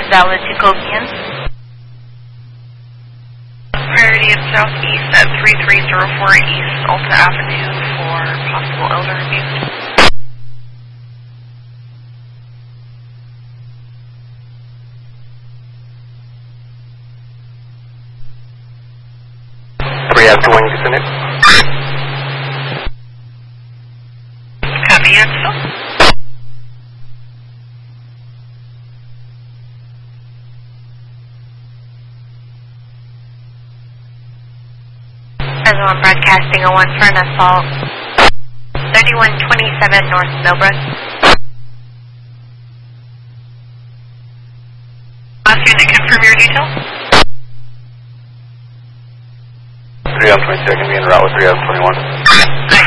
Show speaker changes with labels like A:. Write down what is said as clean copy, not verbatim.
A: valid Jacobian.
B: Priority at southeast at 3304 East Alta Avenue for possible elder abuse.
C: After when you send it?
B: Copy, Ansel.
A: President broadcasting a 1 for an assault. 3127 North Millbrook.
B: Last unit, confirm your details.
C: 3 on 22nd, be en route with 3 on 21.